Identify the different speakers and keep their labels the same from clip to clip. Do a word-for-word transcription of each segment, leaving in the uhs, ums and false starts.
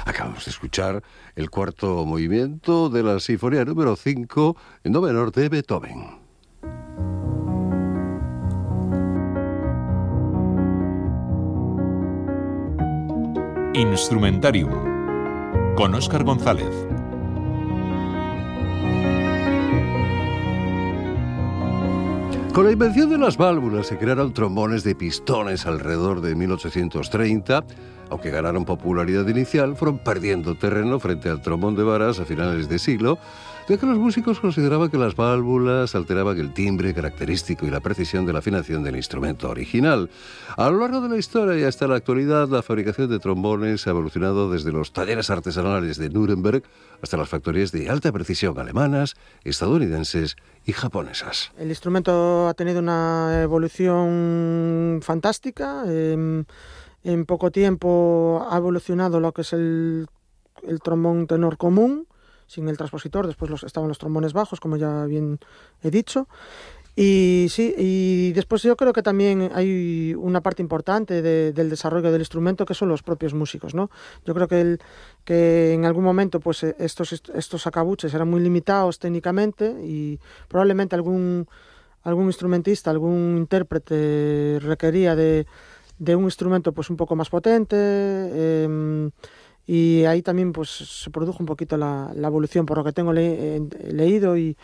Speaker 1: Acabamos de escuchar el cuarto movimiento de la Sinfonía número cinco en do menor de Beethoven.
Speaker 2: Instrumentarium con Óscar González.
Speaker 1: Con la invención de las válvulas se crearon trombones de pistones alrededor de mil ochocientos treinta. Aunque ganaron popularidad inicial, fueron perdiendo terreno frente al trombón de varas a finales de siglo, ya que los músicos consideraban que las válvulas alteraban el timbre característico y la precisión de la afinación del instrumento original. A lo largo de la historia y hasta la actualidad, la fabricación de trombones ha evolucionado desde los talleres artesanales de Nuremberg hasta las factorías de alta precisión alemanas, estadounidenses y japonesas.
Speaker 3: El instrumento ha tenido una evolución fantástica. Eh, en poco tiempo ha evolucionado lo que es el, el trombón tenor común, sin el transpositor. Después los, estaban los trombones bajos, como ya bien he dicho. Y sí, y después yo creo que también hay una parte importante de, del desarrollo del instrumento, que son los propios músicos, ¿no? Yo creo que, el, que en algún momento pues estos, estos acabuches eran muy limitados técnicamente y probablemente algún, algún instrumentista, algún intérprete requería de, de un instrumento pues un poco más potente, eh, y ahí también pues se produjo un poquito la, la evolución, por lo que tengo le, eh, leído y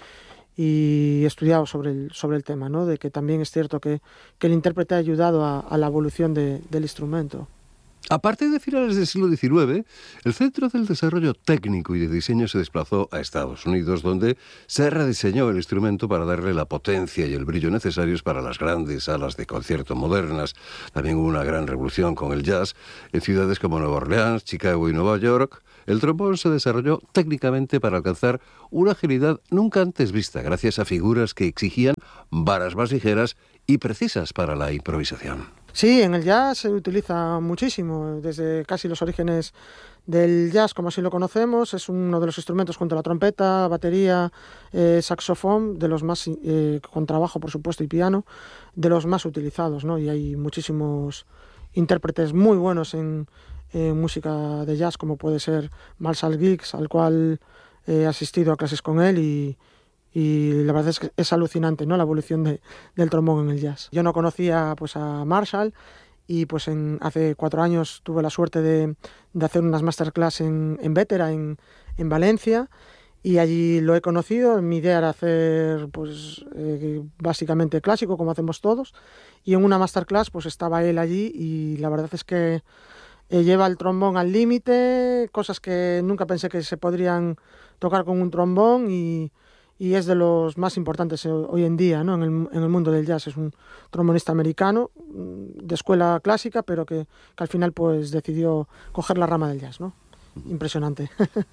Speaker 3: y estudiado sobre el, sobre el tema, ¿no? De que también es cierto que, que el intérprete ha ayudado a, a la evolución de, del instrumento.
Speaker 1: A partir de finales del siglo diecinueve, el centro del desarrollo técnico y de diseño se desplazó a Estados Unidos, donde se rediseñó el instrumento para darle la potencia y el brillo necesarios para las grandes salas de concierto modernas. También hubo una gran revolución con el jazz. En ciudades como Nueva Orleans, Chicago y Nueva York, el trombón se desarrolló técnicamente para alcanzar una agilidad nunca antes vista, gracias a figuras que exigían varas más ligeras y precisas para la improvisación.
Speaker 3: Sí, en el jazz se utiliza muchísimo, desde casi los orígenes del jazz, como así lo conocemos. Es uno de los instrumentos junto a la trompeta, batería, eh, saxofón, de los más, eh, con trabajo por supuesto y piano, de los más utilizados, ¿no? Y hay muchísimos intérpretes muy buenos en, en música de jazz, como puede ser Marshall Giggs, al cual he asistido a clases con él y Y la verdad es que es alucinante, ¿no? La evolución de, del trombón en el jazz. Yo no conocía pues a Marshall y pues en, hace cuatro años tuve la suerte de, de hacer unas masterclass en, en Vétera, en, en Valencia, y allí lo he conocido. Mi idea era hacer pues eh, básicamente clásico, como hacemos todos, y en una masterclass pues estaba él allí y la verdad es que eh, lleva el trombón al límite, cosas que nunca pensé que se podrían tocar con un trombón, y y es de los más importantes hoy en día, ¿no? en, el, en el mundo del jazz. Es un trombonista americano de escuela clásica, pero que, que al final pues decidió coger la rama del jazz, ¿no? Impresionante.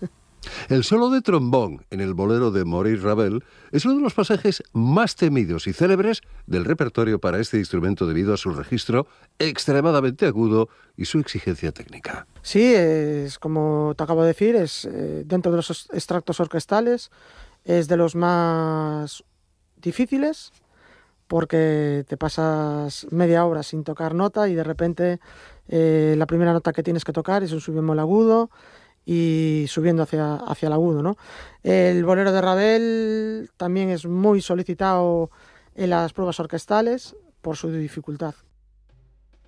Speaker 1: El solo de trombón en el bolero de Maurice Ravel es uno de los pasajes más temidos y célebres del repertorio para este instrumento debido a su registro extremadamente agudo y su exigencia técnica.
Speaker 3: Sí, es como te acabo de decir, es eh, dentro de los extractos orquestales. Es de los más difíciles porque te pasas media hora sin tocar nota y de repente eh, la primera nota que tienes que tocar es un si bemol agudo y subiendo hacia, hacia el agudo, ¿no? El bolero de Ravel también es muy solicitado en las pruebas orquestales por su dificultad.